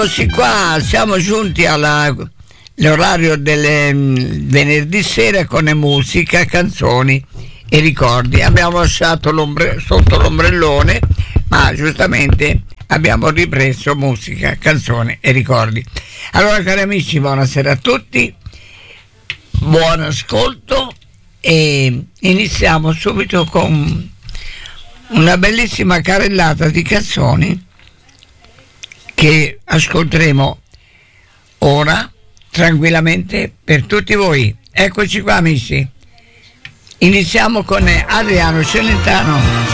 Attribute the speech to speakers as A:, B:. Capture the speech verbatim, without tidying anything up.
A: Eccoci qua, siamo giunti all'orario del venerdì sera con le musica, canzoni e ricordi. Abbiamo lasciato l'ombre, sotto l'ombrellone, ma giustamente abbiamo ripreso musica, canzoni e ricordi. Allora, cari amici, buonasera a tutti, buon ascolto e iniziamo subito con una bellissima carrellata di canzoni che ascolteremo ora tranquillamente per tutti voi. Eccoci qua, amici. Iniziamo con Adriano Celentano.